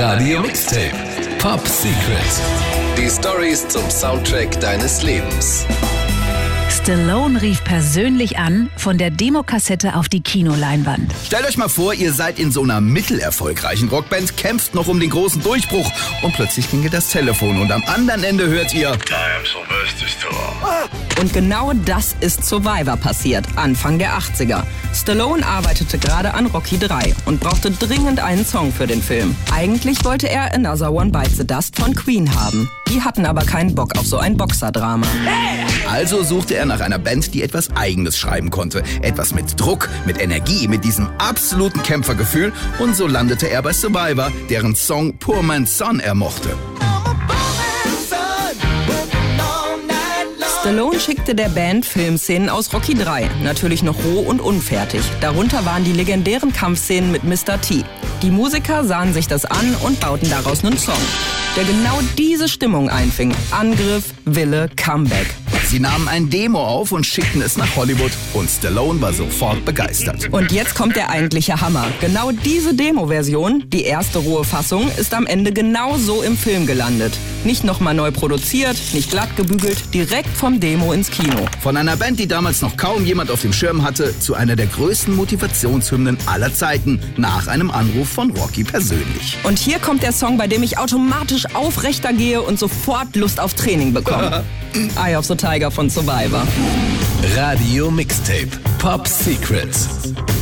Radio Mixtape. Pop Secret. Die Storys zum Soundtrack deines Lebens. Stallone rief persönlich an, von der Demokassette auf die Kinoleinwand. Stellt euch mal vor, ihr seid in so einer mittelerfolgreichen Rockband, kämpft noch um den großen Durchbruch und plötzlich klingelt das Telefon und am anderen Ende hört ihr: I am Sylvester Stallone. Und genau das ist Survivor passiert, Anfang der 80er. Stallone arbeitete gerade an Rocky 3 und brauchte dringend einen Song für den Film. Eigentlich wollte er Another One Bites the Dust von Queen haben. Die hatten aber keinen Bock auf so ein Boxerdrama. Also suchte er nach einer Band, die etwas Eigenes schreiben konnte. Etwas mit Druck, mit Energie, mit diesem absoluten Kämpfergefühl. Und so landete er bei Survivor, deren Song Poor Man's Son er mochte. Stallone schickte der Band Filmszenen aus Rocky 3, natürlich noch roh und unfertig. Darunter waren die legendären Kampfszenen mit Mr. T. Die Musiker sahen sich das an und bauten daraus einen Song, der genau diese Stimmung einfing. Angriff, Wille, Comeback. Sie nahmen ein Demo auf und schickten es nach Hollywood und Stallone war sofort begeistert. Und jetzt kommt der eigentliche Hammer. Genau diese Demo-Version, die erste rohe Fassung, ist am Ende genau so im Film gelandet. Nicht nochmal neu produziert, nicht glatt gebügelt, direkt vom Demo ins Kino. Von einer Band, die damals noch kaum jemand auf dem Schirm hatte, zu einer der größten Motivationshymnen aller Zeiten, nach einem Anruf von Rocky persönlich. Und hier kommt der Song, bei dem ich automatisch aufrechter gehe und sofort Lust auf Training bekomme. Eye of the Tiger von Survivor. Radio Mixtape. Pop Secrets.